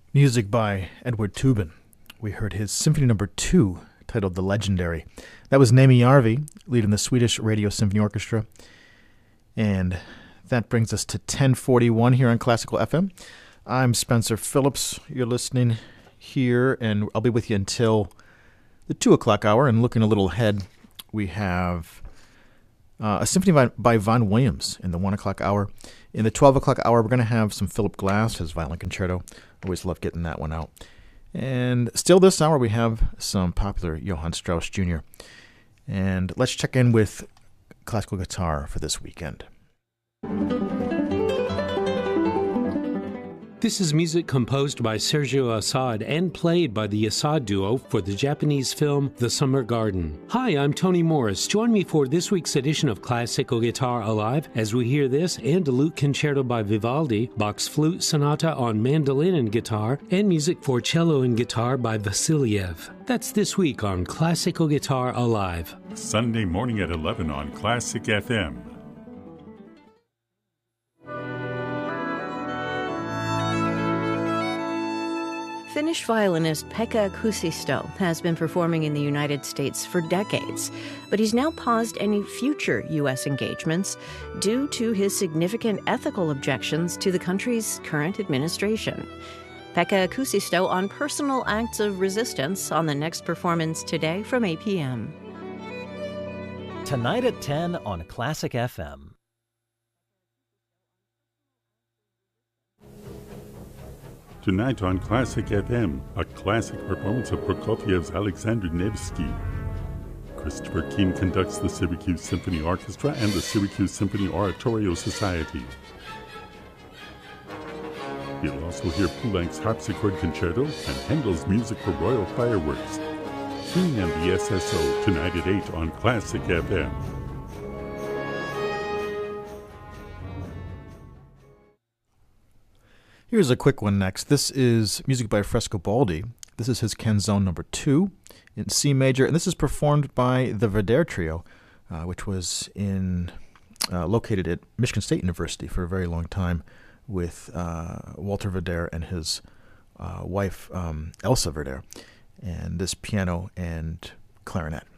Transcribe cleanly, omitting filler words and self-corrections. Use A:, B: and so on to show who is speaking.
A: Music by Edward Tubin. We heard his Symphony Number 2, titled The Legendary. That was Naomi Järvi, leading the Swedish Radio Symphony Orchestra. And that brings us to 1041 here on Classical FM. I'm Spencer Phillips. You're listening here, and I'll be with you until the 2 o'clock hour. And looking a little ahead, we have a symphony by Vaughan Williams in the 1 o'clock hour. In the 12 o'clock hour, we're going to have some Philip Glass, his violin concerto. Always love getting that one out. And still this hour, we have some popular Johann Strauss Jr. And let's check in with classical guitar for this weekend.
B: This is music composed by Sergio Assad and played by the Assad Duo for the Japanese film The Summer Garden. Hi, I'm Tony Morris. Join me for this week's edition of Classical Guitar Alive as we hear this and a lute concerto by Vivaldi, Bach's Flute Sonata on mandolin and guitar, and music for cello and guitar by Vasiliev. That's this week on Classical Guitar Alive.
C: Sunday morning at 11 on Classic FM.
D: Finnish violinist Pekka Kuusisto has been performing in the United States for decades, but he's now paused any future U.S. engagements due to his significant ethical objections to the country's current administration. Pekka Kuusisto on personal acts of resistance on the next performance today from 8 p.m.
E: Tonight at 10 on Classic FM.
C: Tonight on Classic FM, a classic performance of Prokofiev's Alexander Nevsky. Christopher Keane conducts the Syracuse Symphony Orchestra and the Syracuse Symphony Oratorio Society. You'll also hear Poulenc's Harpsichord Concerto and Handel's music for Royal Fireworks. Keane and the SSO, tonight at 8 on Classic FM.
A: Here's a quick one next. This is music by Frescobaldi. This is his Canzone Number 2 in C major, and this is performed by the Verder Trio, which was located at Michigan State University for a very long time with Walter Verder and his wife Elsa Verder, and this piano and clarinet.